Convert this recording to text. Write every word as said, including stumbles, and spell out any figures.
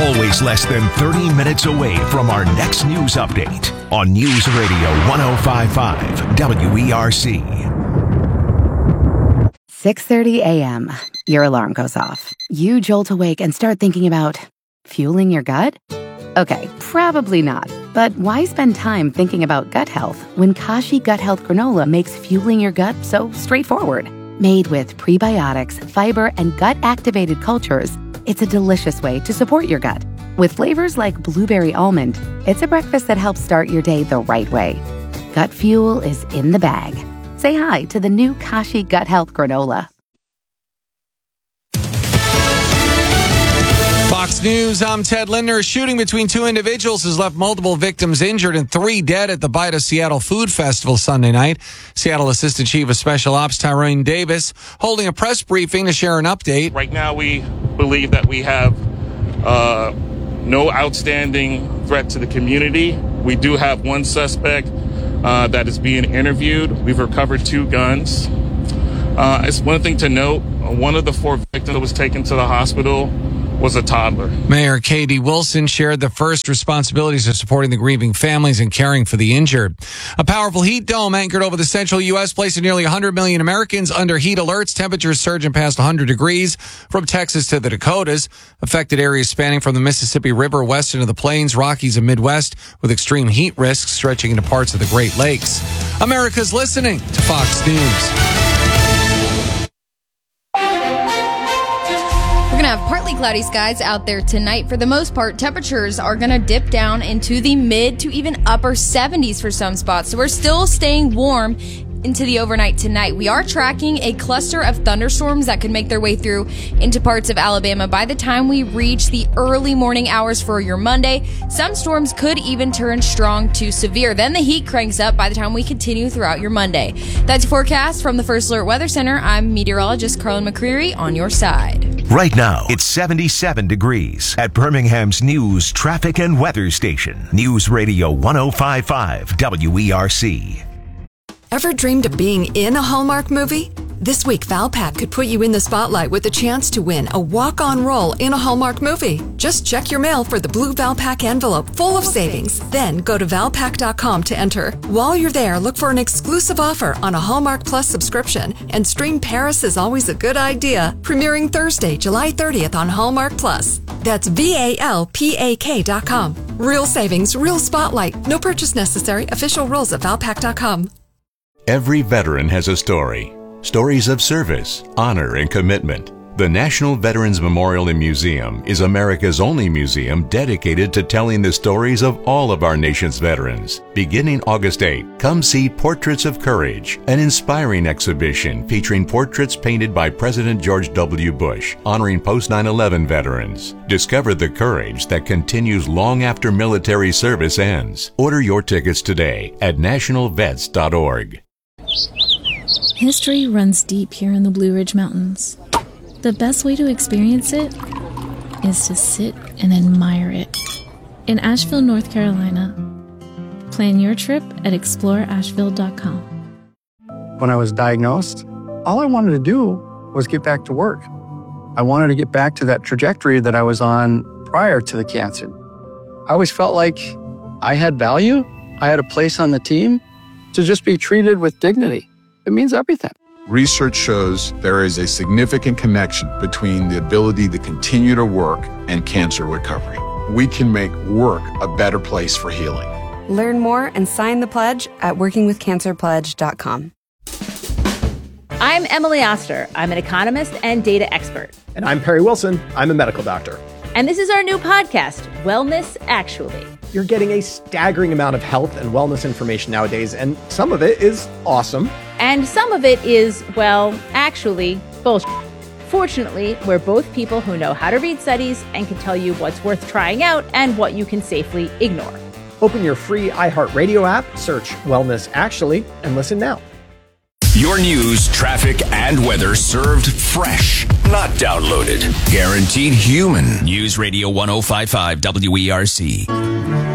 always less than thirty minutes away from our next news update on News Radio ten fifty-five W E R C. six thirty a.m. Your alarm goes off. You jolt awake and start thinking about fueling your gut? Okay, probably not. But why spend time thinking about gut health when Kashi Gut Health Granola makes fueling your gut so straightforward? Made with prebiotics, fiber, and gut-activated cultures, it's a delicious way to support your gut. With flavors like blueberry almond, it's a breakfast that helps start your day the right way. Gut fuel is in the bag. Say hi to the new Kashi Gut Health Granola. Fox News, I'm Ted Linder. A shooting between two individuals has left multiple victims injured and three dead at the Bite of Seattle Food Festival Sunday night. Seattle Assistant Chief of Special Ops Tyrone Davis holding a press briefing to share an update. Right now we believe that we have uh, no outstanding threat to the community. We do have one suspect uh, that is being interviewed. We've recovered two guns. Uh, it's one thing to note, one of the four victims that was taken to the hospital was a toddler. Mayor Katie Wilson shared the first responsibilities of supporting the grieving families and caring for the injured. A powerful heat dome anchored over the central U S placing nearly one hundred million Americans under heat alerts. Temperatures surging past one hundred degrees from Texas to the Dakotas. Affected areas spanning from the Mississippi River west into the Plains, Rockies, and Midwest, with extreme heat risks stretching into parts of the Great Lakes. America's listening to Fox News. We're going to have partly cloudy skies out there tonight. For the most part, temperatures are going to dip down into the mid to even upper seventies for some spots. So we're still staying warm into the overnight tonight. We are tracking a cluster of thunderstorms that could make their way through into parts of Alabama by the time we reach the early morning hours for your Monday. Some storms could even turn strong to severe. Then the heat cranks up by the time we continue throughout your Monday. That's your forecast from the First Alert Weather Center. I'm meteorologist Carlin McCreary on your side. Right now, it's seventy-seven degrees at Birmingham's News, Traffic, and Weather Station. News Radio ten fifty-five W E R C. Ever dreamed of being in a Hallmark movie? This week, Valpak could put you in the spotlight with a chance to win a walk-on role in a Hallmark movie. Just check your mail for the blue Valpak envelope full of savings. Then go to valpak dot com to enter. While you're there, look for an exclusive offer on a Hallmark Plus subscription. And stream Paris is Always a Good Idea, premiering Thursday, July thirtieth on Hallmark Plus. That's V A L P A K dot com. Real savings, real spotlight. No purchase necessary. Official rules at valpak dot com. Every veteran has a story. Stories of service, honor, and commitment. The National Veterans Memorial and Museum is America's only museum dedicated to telling the stories of all of our nation's veterans. Beginning August eighth, come see Portraits of Courage, an inspiring exhibition featuring portraits painted by President George W. Bush, honoring post nine eleven veterans. Discover the courage that continues long after military service ends. Order your tickets today at national vets dot org. History runs deep here in the Blue Ridge Mountains. The best way to experience it is to sit and admire it. In Asheville, North Carolina. Plan your trip at explore asheville dot com. When I was diagnosed, all I wanted to do was get back to work. I wanted to get back to that trajectory that I was on prior to the cancer. I always felt like I had value, I had a place on the team. To just be treated with dignity, it means everything. Research shows there is a significant connection between the ability to continue to work and cancer recovery. We can make work a better place for healing. Learn more and sign the pledge at working with cancer pledge dot com. I'm Emily Oster. I'm an economist and data expert. And I'm Perry Wilson. I'm a medical doctor. And this is our new podcast, Wellness Actually. You're getting a staggering amount of health and wellness information nowadays, and some of it is awesome. And some of it is, well, actually, bullshit. Fortunately, we're both people who know how to read studies and can tell you what's worth trying out and what you can safely ignore. Open your free iHeartRadio app, search Wellness Actually, and listen now. Your news, traffic, and weather served fresh, not downloaded. Guaranteed human. News Radio ten fifty-five W E R C.